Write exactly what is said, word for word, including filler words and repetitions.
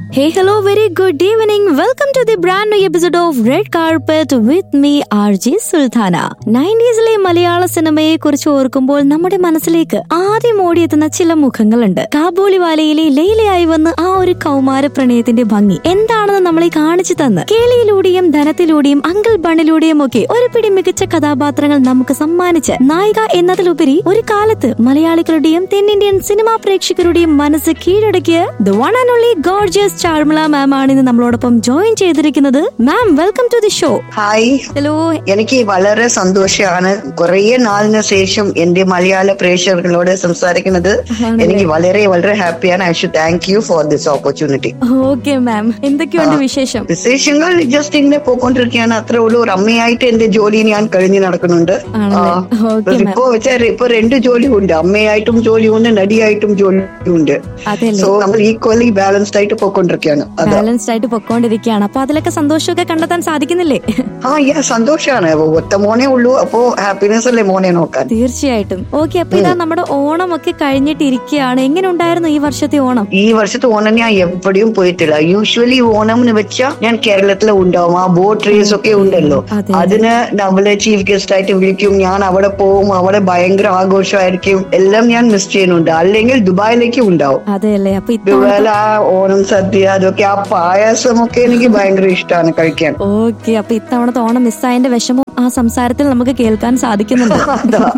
Hey, hello, very good evening. Welcome to the brand new episode of Red Carpet with me, R J Sultana. നയൻറ്റീസിലെ മലയാള സിനിമയെ കുറിച്ച് ഓർക്കുമ്പോൾ നമ്മുടെ മനസ്സിലേക്ക് ആദ്യം ഓടിയെത്തുന്ന ചില മുഖങ്ങളുണ്ട്. കാബൂളിവാലയിലെ ലൈലയായി വന്ന് ആ ഒരു കൗമാര പ്രണയത്തിന്റെ ഭംഗി എന്താണെന്ന് നമ്മളെ കാണിച്ചു തന്ന് കേളിയിലൂടെയും ധനത്തിലൂടെയും അങ്കിൾ ബണ്ണിലൂടെയും ഒക്കെ ഒരു പിടി മികച്ച കഥാപാത്രങ്ങൾ നമുക്ക് സമ്മാനിച്ച് നായിക എന്നതിലുപരി ഒരു കാലത്ത് മലയാളികളുടെയും തെന്നിന്ത്യൻ സിനിമാ പ്രേക്ഷകരുടെയും മനസ്സ് കീഴടക്കിയ the one and only gorgeous Charmila മാം ആണ് ഇന്ന് നമ്മളോടൊപ്പം ജോയിൻ ചെയ്തിരിക്കുന്നത്. മാം, welcome to the show. Hi. Hello. എനിക്ക് വളരെ സന്തോഷമാണ് കുറെ നാളിന് ശേഷം എന്റെ മലയാള പ്രേക്ഷകர்களോട് സംസാരിക്കുന്നത്. എനിക്ക് വളരെ വളരെ ഹാപ്പിയാണ്. I should thank you for this opportunity. Okay ma'am, എന്തൊക്കെയുണ്ട് വിശേഷം? വിശേഷങ്ങൾ ജസ്റ്റ് ഇങ്ങനെ പോയിക്കൊണ്ടിരിക്കുകയാണ്. അത്രേ ഉള്ളൂ. ഒരു അമ്മയായിട്ട് എന്റെ ജോലി ഞാൻ കഴിഞ്ഞു നടക്കുന്നുണ്ട്. ഇപ്പൊ വെച്ചാൽ ഇപ്പൊ രണ്ട് ജോലി ഉണ്ട്. അമ്മയായിട്ടും ജോലിയുണ്ട്, നടിയായിട്ടും ജോലിയുണ്ട്. സോ നമ്മൾ ഈക്വലി ബാലൻസ്ഡ് ആയിട്ട് പോയിക്കൊണ്ടിരിക്കുകയാണ്. ബാലൻസ്ഡ് ആയിട്ട് പൊക്കോണ്ടിരിക്കുകയാണ്. അപ്പൊ അതിലൊക്കെ സന്തോഷമൊക്കെ കണ്ടെത്താൻ സാധിക്കുന്നില്ലേ? ആ യാ സന്തോഷാണ്. ഒറ്റ മോനെ ഉള്ളൂ. അപ്പോ ഹാപ്പിനെസ് അല്ലേ മോനെ നോക്കാൻ. തീർച്ചയായിട്ടും. ഓക്കെ, അപ്പൊ ഇതാ നമ്മുടെ ഓണം ഒക്കെ കഴിഞ്ഞിട്ടിരിക്കുകയാണ്. എങ്ങനെ ഉണ്ടായിരുന്നു ഈ വർഷത്തെ ഓണം? ഈ വർഷത്തെ ഓണം ഞാൻ എവിടെയും പോയിട്ടില്ല. യൂഷ്വലി ഓണം എന്ന് വെച്ചാൽ ഞാൻ കേരളത്തിലെ ഉണ്ടാവും. ആ ബോട്ട് റേസ് ഒക്കെ ഉണ്ടല്ലോ, അതിന് നമ്മളെ ചീഫ് ഗസ്റ്റ് ആയിട്ട് വിളിക്കും. ഞാൻ അവിടെ പോവും. അവിടെ ഭയങ്കര ആഘോഷമായിരിക്കും. എല്ലാം ഞാൻ മിസ് ചെയ്യുന്നുണ്ട്. അല്ലെങ്കിൽ ദുബായിലേക്ക് ഉണ്ടാവും. അതെയല്ലേ? അപ്പൊ ദുബായിൽ ആ ഓണം സദ്യ അതൊക്കെ, ആ പായസമൊക്കെ എനിക്ക് ഭയങ്കര ഇഷ്ടമാണ് കഴിക്കാൻ. ഓക്കെ, അപ്പൊ ഇത്തവണത്തെ ഓണം മിസ്സായതിന്റെ വിഷമം ആ സംസാരത്തിൽ നമുക്ക് കേൾക്കാൻ സാധിക്കുന്നുണ്ട്.